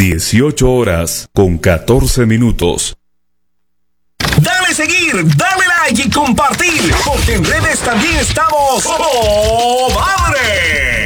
18:14. Dale seguir, dale like y compartir, porque en redes también estamos. ¡Oh, madre!